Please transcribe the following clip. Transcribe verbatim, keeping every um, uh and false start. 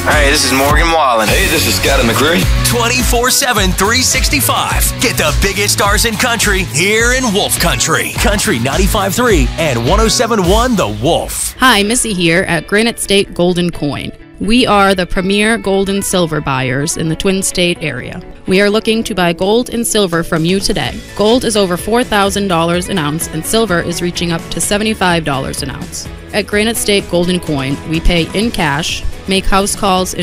Hey, this is Morgan Wallen. Hey, this is Scotty McCreery. twenty-four seven, three sixty-five. Get the biggest stars in country here in Wolf Country. Country ninety-five point three and one oh seven point one The Wolf. Hi, Missy here at Granite State Golden Coin. We are the premier gold and silver buyers in the Twin State area. We are looking to buy gold and silver from you today. Gold is over four thousand dollars an ounce and silver is reaching up to seventy-five dollars an ounce. At Granite State Golden Coin, we pay in cash, make house calls in